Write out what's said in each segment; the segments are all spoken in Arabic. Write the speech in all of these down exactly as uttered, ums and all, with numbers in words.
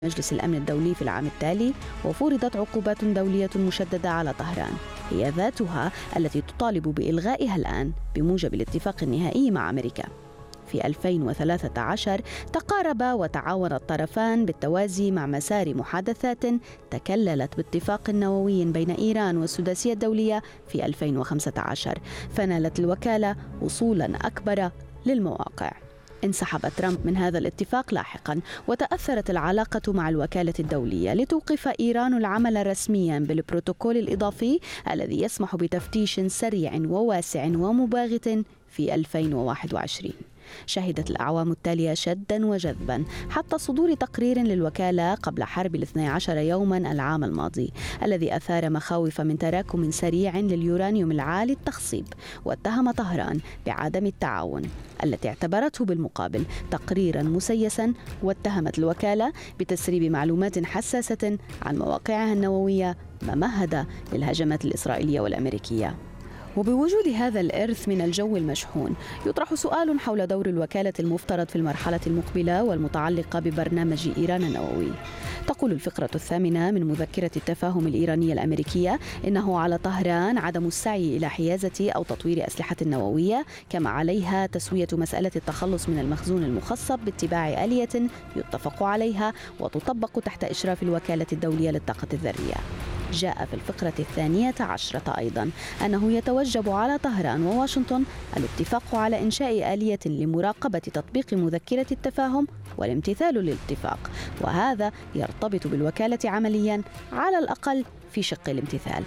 مجلس الأمن الدولي في العام التالي، وفرضت عقوبات دولية مشددة على طهران هي ذاتها التي تطالب بإلغائها الآن بموجب الاتفاق النهائي مع أمريكا. في ألفين وثلاثة عشر تقارب وتعاون الطرفان بالتوازي مع مسار محادثات تكللت باتفاق نووي بين إيران والسداسية الدولية في ألفين وخمسة عشر، فنالت الوكالة وصولا أكبر للمواقع. انسحب ترامب من هذا الاتفاق لاحقا، وتأثرت العلاقة مع الوكالة الدولية لتوقف إيران العمل رسميا بالبروتوكول الإضافي الذي يسمح بتفتيش سريع وواسع ومباغت في ألفين وواحد وعشرين. شهدت الأعوام التالية شدا وجذبا حتى صدور تقرير للوكالة قبل حرب الاثني عشر يوما العام الماضي الذي أثار مخاوف من تراكم سريع لليورانيوم العالي التخصيب، واتهم طهران بعدم التعاون التي اعتبرته بالمقابل تقريرا مسيسا، واتهمت الوكالة بتسريب معلومات حساسة عن مواقعها النووية ما مهد للهجمات الإسرائيلية والأمريكية. وبوجود هذا الإرث من الجو المشحون، يطرح سؤال حول دور الوكالة المفترض في المرحلة المقبلة والمتعلقة ببرنامج إيران النووي. تقول الفقرة الثامنة من مذكرة التفاهم الإيرانية الأمريكية إنه على طهران عدم السعي إلى حيازة أو تطوير أسلحة نووية، كما عليها تسوية مسألة التخلص من المخزون المخصب باتباع آلية يتفق عليها وتطبق تحت إشراف الوكالة الدولية للطاقة الذرية. جاء في الفقرة الثانية عشرة أيضا أنه يتوجب على طهران وواشنطن الاتفاق على إنشاء آلية لمراقبة تطبيق مذكرة التفاهم والامتثال للاتفاق، وهذا يرتبط بالوكالة عمليا على الأقل في شق الامتثال.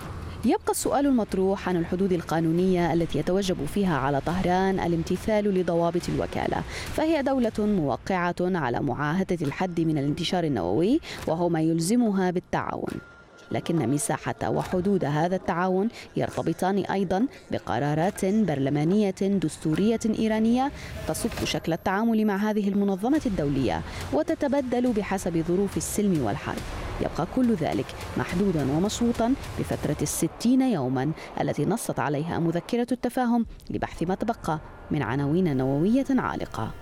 يبقى السؤال المطروح عن الحدود القانونية التي يتوجب فيها على طهران الامتثال لضوابط الوكالة، فهي دولة موقعة على معاهدة الحد من الانتشار النووي، وهو ما يلزمها بالتعاون، لكن مساحة وحدود هذا التعاون يرتبطان أيضا بقرارات برلمانية دستورية إيرانية تصف شكل التعامل مع هذه المنظمة الدولية وتتبدل بحسب ظروف السلم والحرب. يبقى كل ذلك محدودا ومشروطا بفترة الستين يوما التي نصت عليها مذكرة التفاهم لبحث ما تبقى من عناوين نووية عالقة.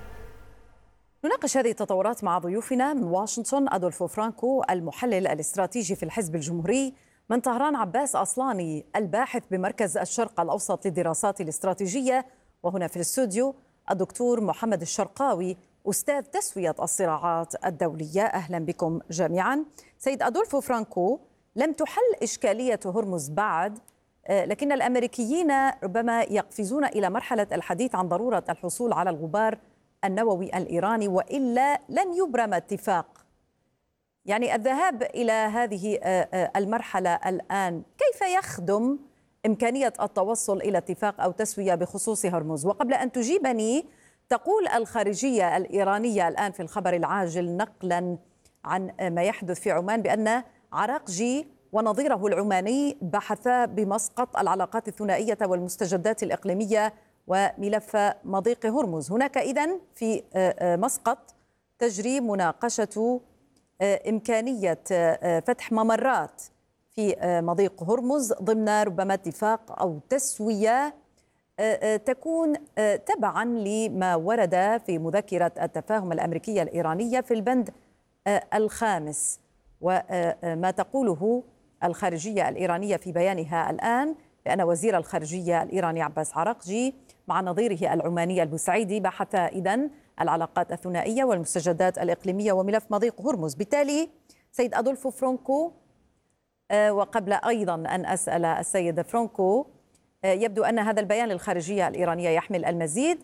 نناقش هذه التطورات مع ضيوفنا من واشنطن أدولفو فرانكو المحلل الاستراتيجي في الحزب الجمهوري، من طهران عباس أصلاني الباحث بمركز الشرق الأوسط للدراسات الاستراتيجية، وهنا في الاستوديو الدكتور محمد الشرقاوي أستاذ تسوية الصراعات الدولية. أهلا بكم جميعا. سيد أدولفو فرانكو، لم تحل إشكالية هرمز بعد، لكن الأمريكيين ربما يقفزون إلى مرحلة الحديث عن ضرورة الحصول على الغبار النووي الإيراني، وإلا لن يبرم اتفاق. يعني الذهاب إلى هذه المرحلة الآن كيف يخدم إمكانية التوصل إلى اتفاق أو تسوية بخصوص هرمز؟ وقبل أن تجيبني، تقول الخارجية الإيرانية الآن في الخبر العاجل نقلا عن ما يحدث في عمان بأن عراقجي ونظيره العماني بحثا بمسقط العلاقات الثنائية والمستجدات الإقليمية وملف مضيق هرمز. هناك إذن في مسقط تجري مناقشة إمكانية فتح ممرات في مضيق هرمز ضمن ربما اتفاق أو تسوية تكون تبعا لما ورد في مذكرة التفاهم الأمريكية الإيرانية في البند الخامس. وما تقوله الخارجية الإيرانية في بيانها الآن بأن وزير الخارجية الإيراني عباس عراقجي مع نظيره العماني البوسعيدي بحثا إذن العلاقات الثنائية والمستجدات الإقليمية وملف مضيق هرمز. بالتالي سيد أدولفو فرانكو، وقبل أيضا أن أسأل السيد فرانكو، يبدو أن هذا البيان للخارجية الإيرانية يحمل المزيد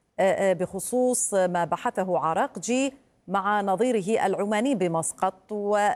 بخصوص ما بحثه عراقجي مع نظيره العماني بمسقط،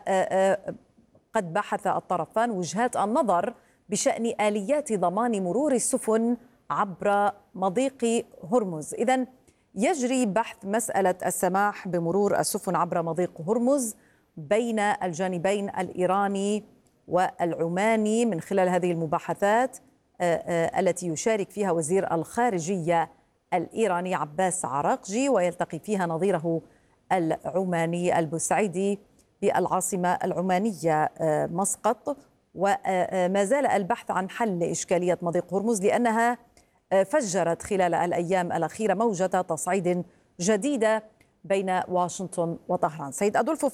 وقد بحث الطرفان وجهات النظر بشأن آليات ضمان مرور السفن عبر مضيق هرمز. إذن يجري بحث مسألة السماح بمرور السفن عبر مضيق هرمز بين الجانبين الإيراني والعماني من خلال هذه المباحثات التي يشارك فيها وزير الخارجية الإيراني عباس عراقجي، ويلتقي فيها نظيره العماني البوسعيدي بالعاصمة العمانية مسقط. وما زال البحث عن حل إشكالية مضيق هرمز، لأنها فجرت خلال الأيام الأخيرة موجة تصعيد جديدة بين واشنطن وطهران. سيد أدولفو